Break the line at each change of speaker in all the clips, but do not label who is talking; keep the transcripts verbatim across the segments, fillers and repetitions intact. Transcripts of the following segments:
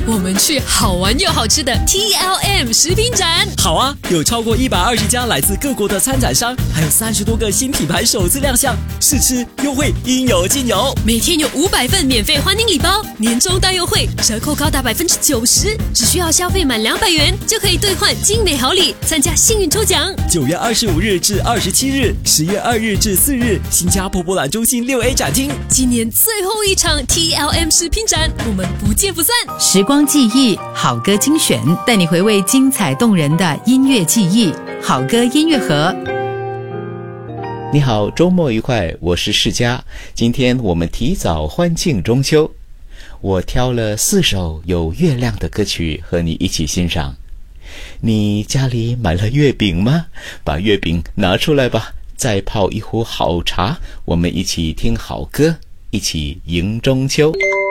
我们去好玩又好吃的 T L M 食品展。
好啊，有超过一百二十家来自各国的参展商，还有三十多个新品牌首次亮相，试吃优惠应有尽有。
每天有五百份免费欢迎礼包，年终大优惠，折扣高达百分之九十，只需要消费满两百元就可以兑换精美好礼，参加幸运抽奖。
九月二十五日至二十七日，十月二日至四日，新加坡博览中心六 A 展厅。
今年最后一场 T L M 食品展，我们不见不散。
时光记忆，好歌精选，带你回味精彩动人的音乐记忆。好歌音乐盒。
你好，周末愉快，我是世佳。今天我们提早欢庆中秋，我挑了四首有月亮的歌曲和你一起欣赏。你家里买了月饼吗？把月饼拿出来吧，再泡一壶好茶，我们一起听好歌，一起迎中秋。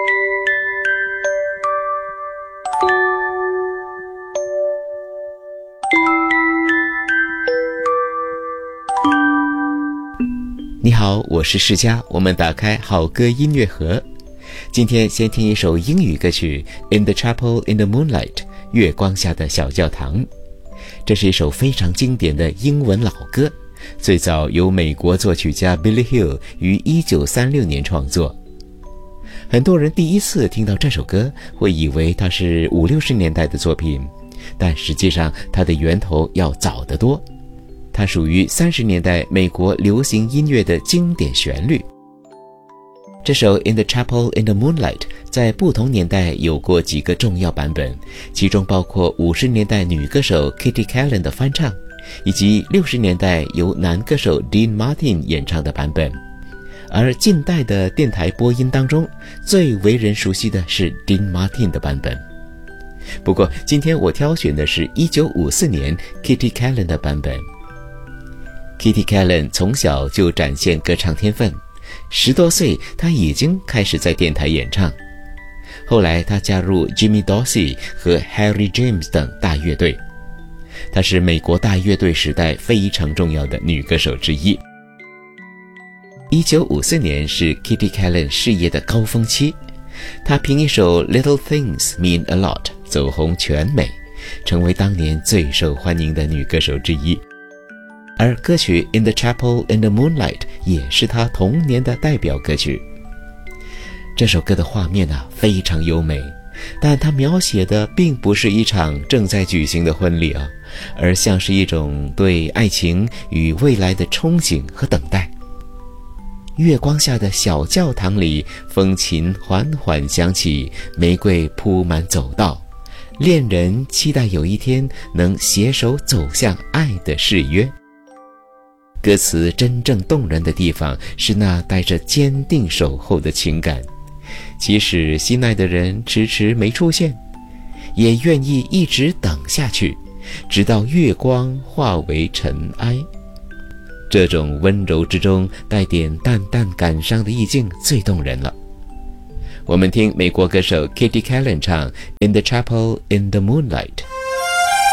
你好，我是世佳，我们打开好歌音乐盒。今天先听一首英语歌曲 In the Chapel in the Moonlight， 月光下的小教堂。这是一首非常经典的英文老歌，最早由美国作曲家 Billy Hill 于一九三六年创作。很多人第一次听到这首歌会以为它是五六十年代的作品，但实际上它的源头要早得多。它属于三十年代美国流行音乐的经典旋律。这首 In the Chapel in the Moonlight 在不同年代有过几个重要版本，其中包括五十年代女歌手 Kitty Kallen 的翻唱，以及六十年代由男歌手 Dean Martin 演唱的版本。而近代的电台播音当中，最为人熟悉的是 Dean Martin 的版本。不过今天我挑选的是一九五四年 Kitty Kallen 的版本。Kitty Kallen 从小就展现歌唱天分，十多岁她已经开始在电台演唱。后来她加入 Jimmy Dorsey 和 Harry James 等大乐队，她是美国大乐队时代非常重要的女歌手之一。一九五四年是 Kitty Kallen 事业的高峰期，她凭一首 Little Things Mean a Lot 走红全美，成为当年最受欢迎的女歌手之一。而歌曲 In the Chapel in the Moonlight 也是她童年的代表歌曲。这首歌的画面啊非常优美，但它描写的并不是一场正在举行的婚礼啊，而像是一种对爱情与未来的憧憬和等待。月光下的小教堂里，风琴缓缓响起，玫瑰铺满走道，恋人期待有一天能携手走向爱的誓约。歌词真正动人的地方是那带着坚定守候的情感，即使心爱的人迟迟没出现，也愿意一直等下去，直到月光化为尘埃。这种温柔之中带点淡淡感伤的意境最动人了。我们听美国歌手 Kitty Kallen 唱 In the Chapel in the Moonlight。